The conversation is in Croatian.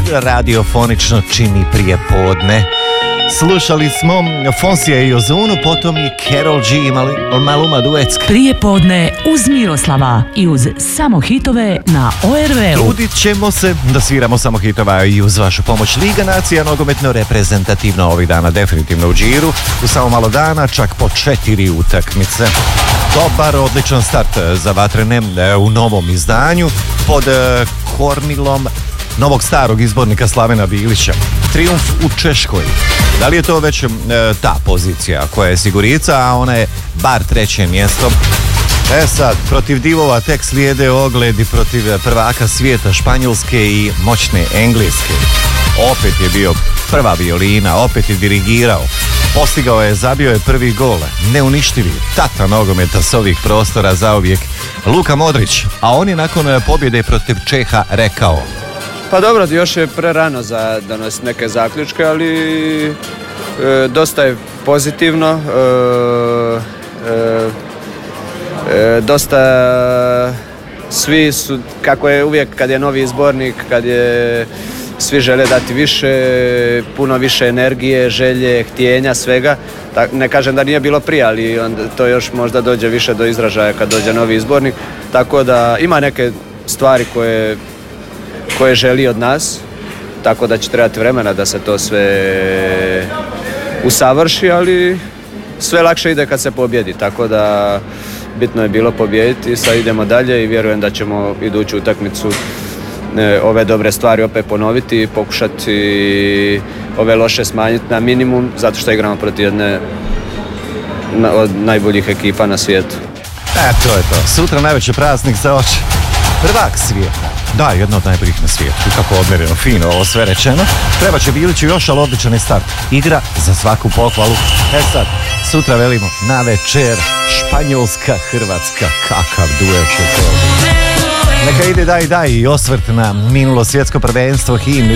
radiofonično čini prije podne. Slušali smo Fonsija i Ozonu, potom i Karol G i Maluma duetska. Prije podne uz Miroslava i uz samo hitove na ORV-u. Trudit ćemo se da sviramo samo hitova i uz vašu pomoć. Liga nacija nogometno reprezentativno ovih dana definitivno u džiru. U samo malo dana čak po 4 utakmice. Dobar, odličan start za vatrene u novom izdanju pod kormilom novog starog izbornika Slavena Bilića. Trijumf u Češkoj. Da li je to već ta pozicija koja je sigurica, a ona je bar 3. mjesto? Sad, protiv divova tek slijede ogledi protiv prvaka svijeta Španjolske i moćne Engleske. Opet je bio prva violina, opet je dirigirao. Postigao je, zabio je prvi gol. Neuništivi tata nogometa s ovih prostora zauvijek Luka Modrić. A on je nakon pobjede protiv Čeha rekao: Pa dobro, još je prerano za donositi neke zaključke, ali dosta je pozitivno, dosta svi su, kako je uvijek kad je novi izbornik, kad je svi žele dati više, puno više energije, želje, htjenja, svega. Ne kažem da nije bilo prije, ali onda to još možda dođe više do izražaja kad dođe novi izbornik, tako da ima neke stvari koje želi od nas, tako da će trebati vremena da se to sve usavrši, ali sve lakše ide kad se pobjedi, tako da bitno je bilo pobijediti, sad idemo dalje i vjerujem da ćemo iduću utakmicu ove dobre stvari opet ponoviti i pokušati ove loše smanjiti na minimum, zato što igramo protiv jedne od najboljih ekipa na svijetu. To je to. Sutra najveći praznik za oči. Prvak svijeta. Da, jedno od najboljih na svijetu. Kako odmjereno, fino ovo sve rečeno. Treba će Biliću još, ali odličan je start. Igra za svaku pohvalu. Sad, sutra velimo na večer Španjolska, Hrvatska. Kakav duel će to. Neka ide daj i osvrt na minulo svjetsko prvenstvo, himni,